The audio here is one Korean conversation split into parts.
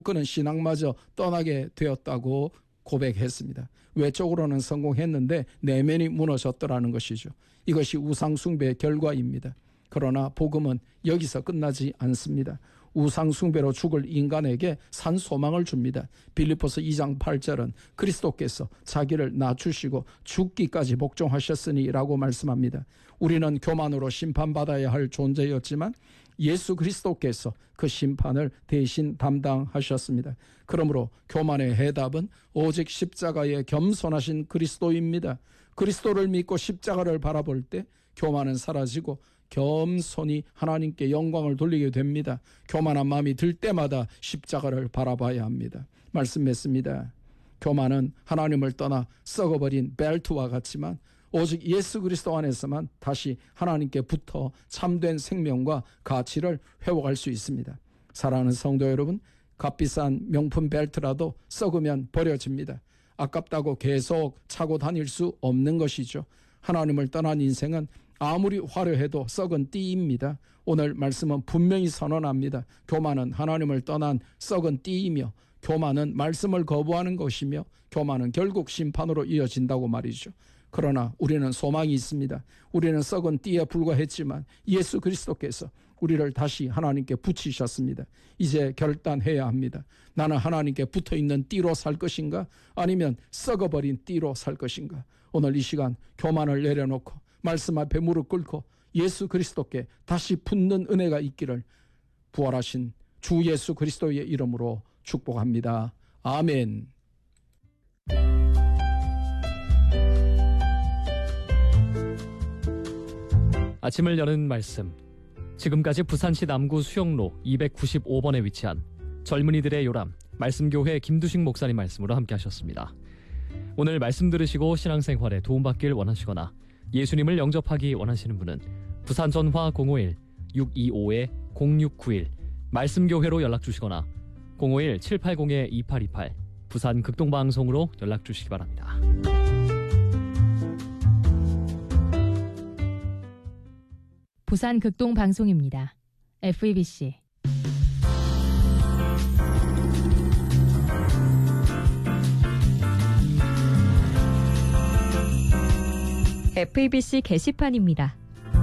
그는 신앙마저 떠나게 되었다고 고백했습니다. 외적으로는 성공했는데 내면이 무너졌더라는 것이죠. 이것이 우상숭배의 결과입니다. 그러나 복음은 여기서 끝나지 않습니다. 우상숭배로 죽을 인간에게 산 소망을 줍니다. 빌립보서 2장 8절은 그리스도께서 자기를 낮추시고 죽기까지 복종하셨으니 라고 말씀합니다. 우리는 교만으로 심판받아야 할 존재였지만 예수 그리스도께서 그 심판을 대신 담당하셨습니다. 그러므로 교만의 해답은 오직 십자가에 겸손하신 그리스도입니다. 그리스도를 믿고 십자가를 바라볼 때 교만은 사라지고 겸손히 하나님께 영광을 돌리게 됩니다. 교만한 마음이 들 때마다 십자가를 바라봐야 합니다. 말씀 맺습니다. 교만은 하나님을 떠나 썩어버린 벨트와 같지만 오직 예수 그리스도 안에서만 다시 하나님께 붙어 참된 생명과 가치를 회복할 수 있습니다. 사랑하는 성도 여러분, 값비싼 명품 벨트라도 썩으면 버려집니다. 아깝다고 계속 차고 다닐 수 없는 것이죠. 하나님을 떠난 인생은 아무리 화려해도 썩은 띠입니다. 오늘 말씀은 분명히 선언합니다. 교만은 하나님을 떠난 썩은 띠이며 교만은 말씀을 거부하는 것이며 교만은 결국 심판으로 이어진다고 말이죠. 그러나 우리는 소망이 있습니다. 우리는 썩은 띠에 불과했지만 예수 그리스도께서 우리를 다시 하나님께 붙이셨습니다. 이제 결단해야 합니다. 나는 하나님께 붙어있는 띠로 살 것인가? 아니면 썩어버린 띠로 살 것인가? 오늘 이 시간 교만을 내려놓고 말씀 앞에 무릎 꿇고 예수 그리스도께 다시 붙는 은혜가 있기를 부활하신 주 예수 그리스도의 이름으로 축복합니다. 아멘. 아침을 여는 말씀. 지금까지 부산시 남구 수영로 295번에 위치한 젊은이들의 요람 말씀교회 김두식 목사님 말씀으로 함께 하셨습니다. 오늘 말씀 들으시고 신앙생활에 도움받길 원하시거나 예수님을 영접하기 원하시는 분은 부산 전화 051-625-0691 말씀교회로 연락주시거나 051-780-2828 부산 극동방송으로 연락주시기 바랍니다. 부산 극동방송입니다. FEBC FEBC 게시판입니다.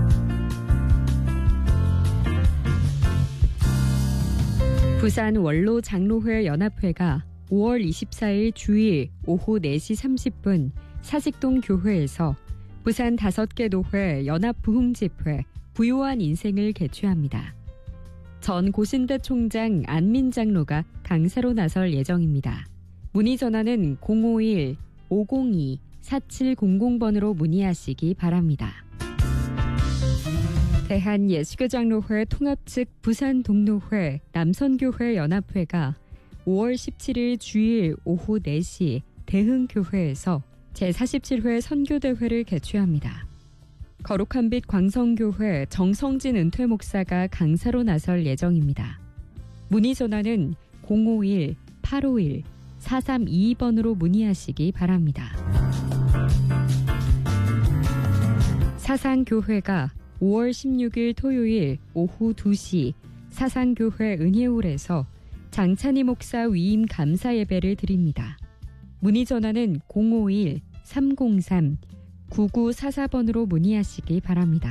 부산 원로 장로회 연합회가 5월 24일 주일 오후 4시 30분 사직동 교회에서 부산 5개 노회 연합부흥집회 부요한 인생을 개최합니다. 전 고신대 총장 안민 장로가 강사로 나설 예정입니다. 문의 전화는 051-502-4700번으로 문의하시기 바랍니다. 대한예수교장로회 통합 측 부산 동로회 남선교회 연합회가 5월 17일 주일 오후 4시 대흥교회에서 제47회 선교대회를 개최합니다. 거룩한 빛 광성교회 정성진 은퇴 목사가 강사로 나설 예정입니다. 문의 전화는 051-851-4322번으로 문의하시기 바랍니다. 사상교회가 5월 16일 토요일 오후 2시 사상교회 은혜홀에서 장찬희 목사 위임 감사 예배를 드립니다. 문의 전화는 051-303-9944번으로 문의하시기 바랍니다.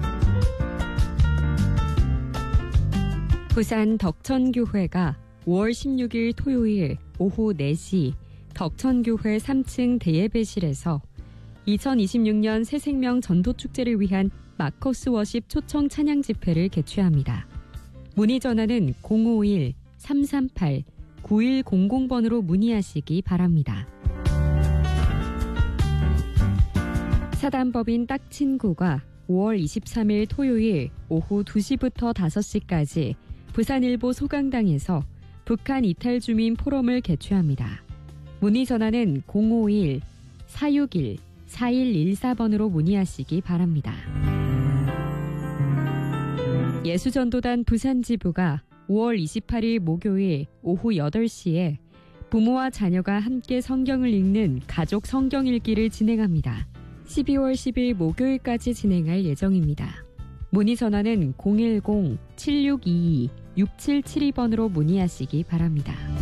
부산 덕천교회가 5월 16일 토요일 오후 4시 덕천교회 3층 대예배실에서 2026년 새생명 전도축제를 위한 마커스 워십 초청 찬양 집회를 개최합니다. 문의 전화는 051-338-9100번으로 문의하시기 바랍니다. 사단법인 딱친구가 5월 23일 토요일 오후 2시부터 5시까지 부산일보 소강당에서 북한 이탈 주민 포럼을 개최합니다. 문의 전화는 051-461-4114번으로 문의하시기 바랍니다. 예수전도단 부산지부가 5월 28일 목요일 오후 8시에 부모와 자녀가 함께 성경을 읽는 가족 성경 읽기를 진행합니다. 12월 10일 목요일까지 진행할 예정입니다. 문의 전화는 6772번으로 문의하시기 바랍니다.